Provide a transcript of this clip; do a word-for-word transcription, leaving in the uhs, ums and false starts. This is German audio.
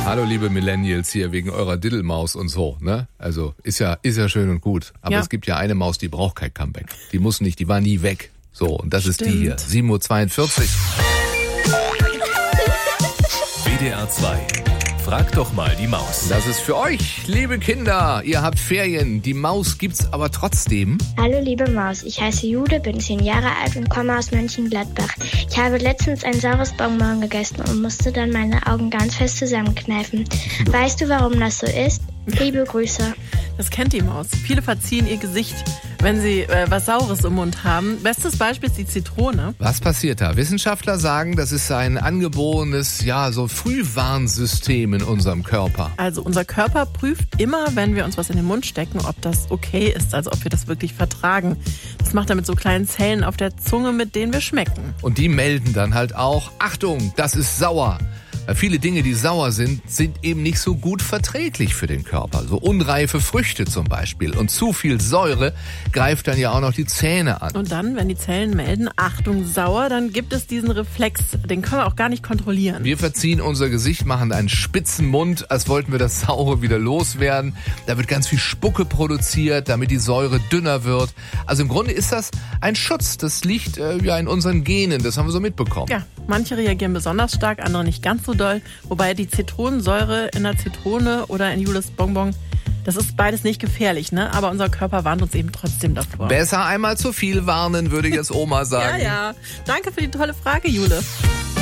Hallo liebe Millennials hier wegen eurer Diddelmaus und so, ne? Also ist ja ist ja schön und gut, aber Ja. es gibt ja eine Maus, die braucht kein Comeback. Die muss nicht, die war nie weg. So, und das ist die Stimmt. hier, sieben Uhr zweiundvierzig. W D R zwei. Frag doch mal die Maus. Das ist für euch, liebe Kinder. Ihr habt Ferien, die Maus gibt's aber trotzdem. Hallo liebe Maus, ich heiße Jude, bin zehn Jahre alt und komme aus Mönchengladbach. Ich habe letztens ein saures Bonbon gegessen und musste dann meine Augen ganz fest zusammenkneifen. Weißt du, warum das so ist? Liebe Grüße. Das kennt die Maus. Viele verziehen ihr Gesicht, wenn sie äh, was Saures im Mund haben. Bestes Beispiel ist die Zitrone. Was passiert da? Wissenschaftler sagen, das ist ein angeborenes, ja, so Frühwarnsystem in unserem Körper. Also unser Körper prüft immer, wenn wir uns was in den Mund stecken, ob das okay ist, also ob wir das wirklich vertragen. Das macht er mit so kleinen Zellen auf der Zunge, mit denen wir schmecken. Und die melden dann halt auch, Achtung, das ist sauer. Weil viele Dinge, die sauer sind, sind eben nicht so gut verträglich für den Körper. So unreife Früchte zum Beispiel. Und zu viel Säure greift dann ja auch noch die Zähne an. Und dann, wenn die Zellen melden, Achtung, sauer, dann gibt es diesen Reflex, den können wir auch gar nicht kontrollieren. Wir verziehen unser Gesicht, machen einen spitzen Mund, als wollten wir das Saure wieder loswerden. Da wird ganz viel Spucke produziert, damit die Säure dünner wird. Also im Grunde ist das ein Schutz. Das liegt äh, ja in unseren Genen, das haben wir so mitbekommen. Ja, manche reagieren besonders stark, andere nicht ganz so doll. Wobei die Zitronensäure in der Zitrone oder in Jules Bonbon, das ist beides nicht gefährlich, ne? Aber unser Körper warnt uns eben trotzdem davor. Besser einmal zu viel warnen, würde jetzt Oma sagen. Ja, ja. Danke für die tolle Frage, Jule.